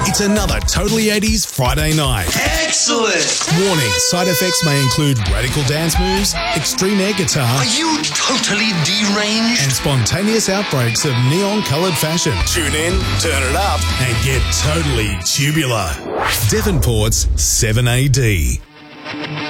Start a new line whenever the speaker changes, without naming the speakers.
It's another Totally 80s Friday night.
Excellent!
Warning, side effects may include radical dance moves, extreme air guitar,
Are you totally deranged?
and spontaneous outbreaks of neon-coloured fashion. Tune in, turn it up, and get totally tubular. Devonport's 7AD.